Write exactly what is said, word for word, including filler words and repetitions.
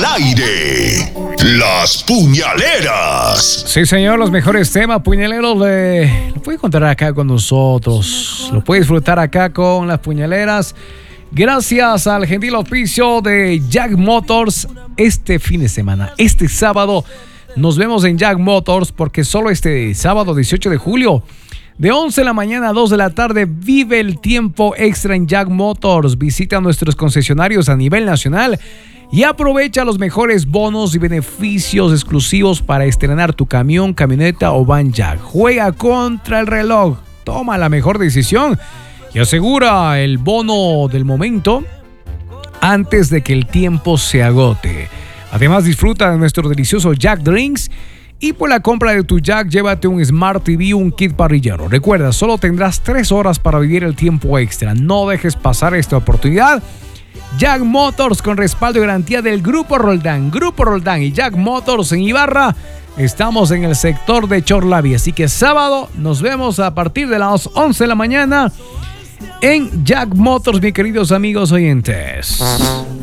al aire. Las puñaleras. Sí, señor, los mejores temas puñaleros le, lo puede encontrar acá con nosotros. Lo puede disfrutar acá con las puñaleras. Gracias al gentil oficio de Jack Motors. Este fin de semana, este sábado, nos vemos en Jack Motors, porque solo este sábado dieciocho de julio, de once de la mañana a dos de la tarde, vive el tiempo extra en Jack Motors. Visita nuestros concesionarios a nivel nacional y aprovecha los mejores bonos y beneficios exclusivos para estrenar tu camión, camioneta o van Jack. Juega contra el reloj, toma la mejor decisión y asegura el bono del momento antes de que el tiempo se agote. Además, disfruta de nuestro delicioso Jack Drinks y por la compra de tu Jack, llévate un Smart T V, un kit parrillero. Recuerda, solo tendrás tres horas para vivir el tiempo extra. No dejes pasar esta oportunidad. Jack Motors, con respaldo y garantía del Grupo Roldán. Grupo Roldán y Jack Motors en Ibarra. Estamos en el sector de Chorlaví. Así que sábado nos vemos a partir de las once de la mañana en Jack Motors, mis queridos amigos oyentes.